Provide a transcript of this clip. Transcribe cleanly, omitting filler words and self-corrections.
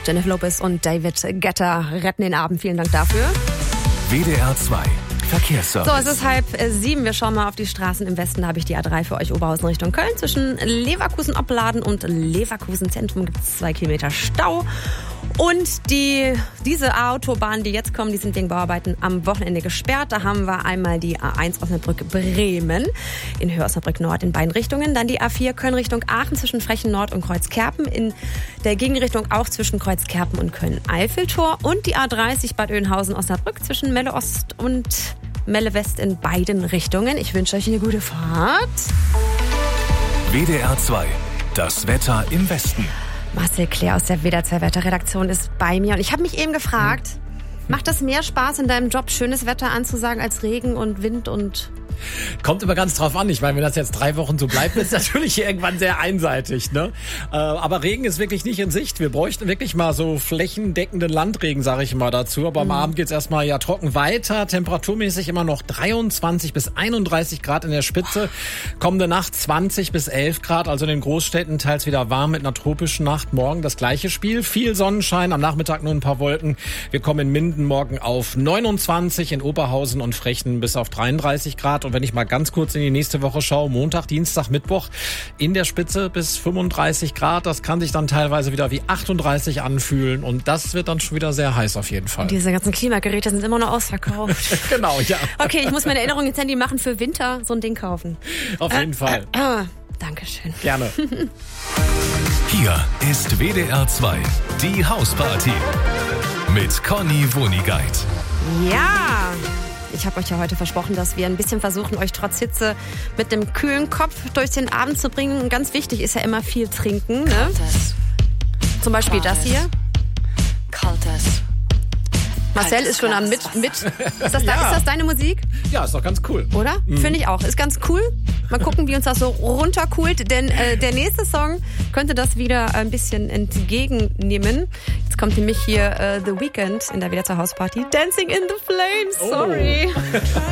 Jennifer Lopez und David Guetta retten den Abend. Vielen Dank dafür. WDR 2 Verkehrsservice. So, es ist 6:30. Wir schauen mal auf die Straßen im Westen. Da habe ich die A3 für euch, Oberhausen Richtung Köln. Zwischen Leverkusen-Opladen und Leverkusen-Zentrum gibt es 2 Kilometer Stau. Und diese Autobahnen, die jetzt kommen, die sind wegen Bauarbeiten am Wochenende gesperrt. Da haben wir einmal die A1 Osnabrück-Bremen in Höhe Osnabrück-Nord in beiden Richtungen. Dann die A4 Köln Richtung Aachen zwischen Frechen-Nord und Kreuzkerpen. In der Gegenrichtung auch zwischen Kreuzkerpen und Köln-Eiffeltor. Und die A30 Bad Oeynhausen-Osnabrück zwischen Melle Ost und Melle West in beiden Richtungen. Ich wünsche euch eine gute Fahrt. WDR 2, das Wetter im Westen. Marcel Claire aus der WDR 2 Wetterredaktion ist bei mir. Und ich habe mich eben gefragt, macht das mehr Spaß in deinem Job, schönes Wetter anzusagen, als Regen und Wind und... Kommt immer ganz drauf an. Ich meine, wenn das jetzt 3 Wochen so bleibt, ist es natürlich irgendwann sehr einseitig, ne? Aber Regen ist wirklich nicht in Sicht. Wir bräuchten wirklich mal so flächendeckenden Landregen, sage ich mal dazu. Aber am Abend geht's erstmal ja trocken weiter. Temperaturmäßig immer noch 23 bis 31 Grad in der Spitze. Kommende Nacht 20 bis 11 Grad. Also in den Großstädten teils wieder warm mit einer tropischen Nacht. Morgen das gleiche Spiel. Viel Sonnenschein. Am Nachmittag nur ein paar Wolken. Wir kommen in Minden morgen auf 29, in Oberhausen und Frechen bis auf 33 Grad. Und wenn ich mal ganz kurz in die nächste Woche schaue, Montag, Dienstag, Mittwoch in der Spitze bis 35 Grad. Das kann sich dann teilweise wieder wie 38 anfühlen und das wird dann schon wieder sehr heiß auf jeden Fall. Und diese ganzen Klimageräte sind immer noch ausverkauft. Genau, ja. Okay, ich muss meine Erinnerung ins Handy machen, für Winter so ein Ding kaufen. Auf jeden Fall. Dankeschön. Gerne. Hier ist WDR 2, die Hausparty mit Conny Wonigkeit. Ja, ich habe euch ja heute versprochen, dass wir ein bisschen versuchen, euch trotz Hitze mit einem kühlen Kopf durch den Abend zu bringen. Und ganz wichtig ist ja immer viel trinken. Ne? Zum Beispiel das hier. Marcel ist schon am mit. Ist das deine Musik? Ja, ist doch ganz cool. Oder? Finde ich auch. Ist ganz cool. Mal gucken, wie uns das so runterkult. Denn der nächste Song könnte das wieder ein bisschen entgegennehmen. Jetzt kommt nämlich hier The Weeknd in der WDR 2 Hausparty. Dancing in the Flames. Sorry.